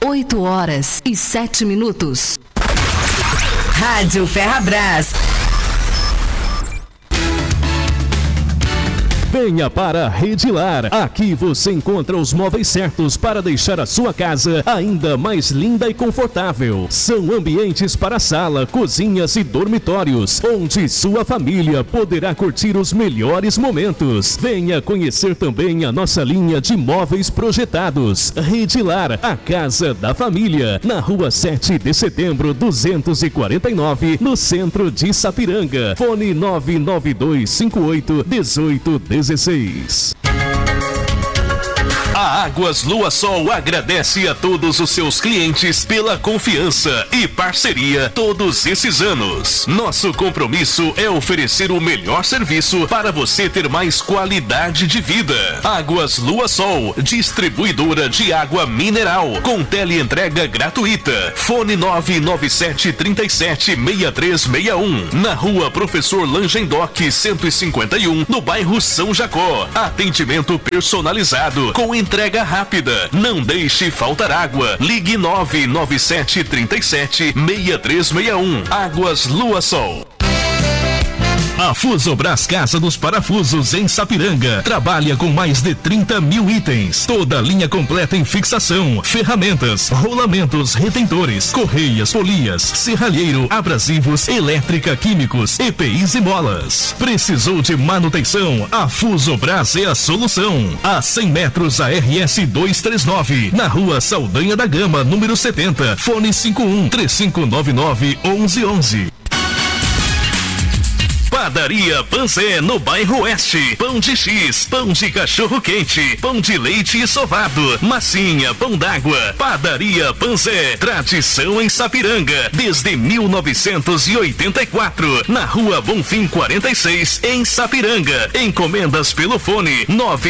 8h07. Rádio Ferrabras. Venha para a Redilar. Aqui você encontra os móveis certos para deixar a sua casa ainda mais linda e confortável. São ambientes para sala, cozinhas e dormitórios, onde sua família poderá curtir os melhores momentos. Venha conhecer também a nossa linha de móveis projetados. Redilar, a casa da família, na rua 7 de setembro, 249, no centro de Sapiranga. Fone 992581816. A Águas Lua Sol agradece a todos os seus clientes pela confiança e parceria todos esses anos. Nosso compromisso é oferecer o melhor serviço para você ter mais qualidade de vida. Águas Lua Sol, distribuidora de água mineral, com teleentrega gratuita. Fone 997376361, na rua Professor Langendoc 151, no bairro São Jacó. Atendimento personalizado, com entrega rápida. Não deixe faltar água. Ligue 997376361. Águas Lua Sol. A Fusobras Casa dos Parafusos em Sapiranga trabalha com mais de 30 mil itens. Toda linha completa em fixação, ferramentas, rolamentos, retentores, correias, polias, serralheiro, abrasivos, elétrica, químicos, EPIs e molas. Precisou de manutenção? A Fusobras é a solução. A 100 metros a RS 239, na rua Saldanha da Gama, número 70. Fone 51-3599-1111. Padaria Panzé, no bairro Oeste. Pão de X, pão de cachorro quente, pão de leite e sovado, massinha, pão d'água. Padaria Panzé, tradição em Sapiranga, desde 1984. Na rua Bonfim 46, em Sapiranga. Encomendas pelo fone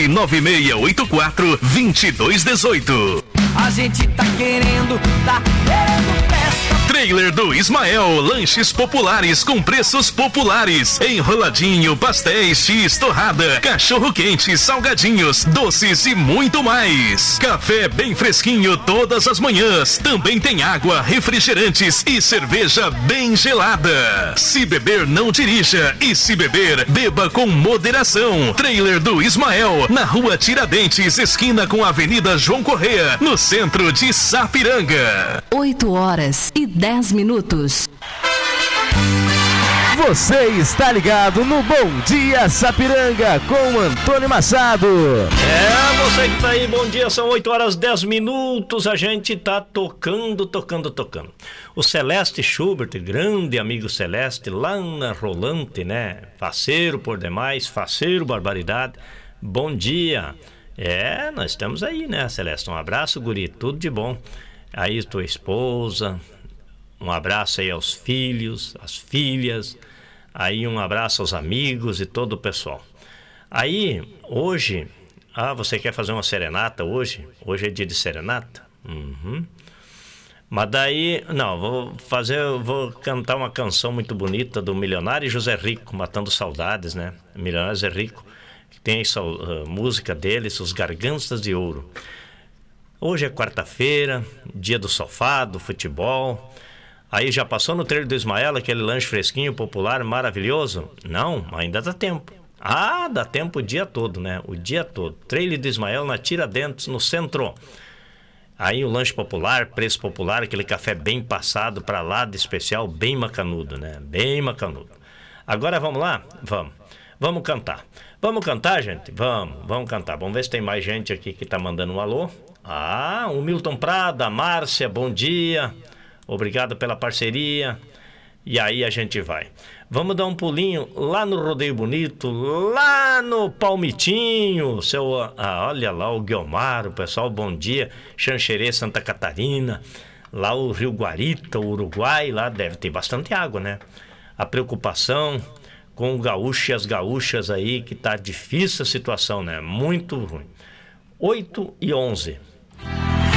99684-2218. A gente tá querendo festa. Trailer do Ismael, lanches populares com preços populares. Enroladinho, pastéis, X, torrada, cachorro quente, salgadinhos, doces e muito mais. Café bem fresquinho todas as manhãs. Também tem água, refrigerantes e cerveja bem gelada. Se beber, não dirija. E se beber, beba com moderação. Trailer do Ismael, na rua Tiradentes, esquina com a Avenida João Correia, no centro de Sapiranga. 8h10. Você está ligado no Bom Dia Sapiranga com Antônio Machado. Você que tá aí, bom dia, são 8h10. A gente tá tocando. O Celeste Schubert, grande amigo Celeste, lá na Rolante, né? Faceiro por demais, faceiro barbaridade. Bom dia. Nós estamos aí, né, Celeste? Um abraço, guri, tudo de bom. Aí tua esposa, um abraço aí aos filhos, às filhas, aí um abraço aos amigos e todo o pessoal. Aí, hoje, você quer fazer uma serenata hoje? Hoje é dia de serenata? Mas daí, não, vou cantar uma canção muito bonita do Milionário José Rico, Matando Saudades, né? Milionário José Rico, que tem essa música deles, Os Gargantas de Ouro. Hoje é quarta-feira, dia do sofá, do futebol. Aí já passou no trailer do Ismael, aquele lanche fresquinho, popular, maravilhoso? Não, ainda dá tempo. Dá tempo o dia todo, né? O dia todo. Trailer do Ismael na Tiradentes, no centro. Aí o lanche popular, preço popular, aquele café bem passado pra lá, de especial, bem macanudo, né? Bem macanudo. Agora vamos lá? Vamos cantar. Vamos cantar, gente? Vamos cantar. Vamos ver se tem mais gente aqui que tá mandando um alô. O Milton Prada, a Márcia, bom dia. Obrigado pela parceria. E aí a gente vai. Vamos dar um pulinho lá no Rodeio Bonito, lá no Palmitinho. Olha lá o Guiomar, o pessoal, bom dia. Xanxerê, Santa Catarina. Lá o Rio Guarita, o Uruguai, lá deve ter bastante água, né? A preocupação com o gaúcho e as gaúchas aí, que tá difícil a situação, né? Muito ruim. 8h11.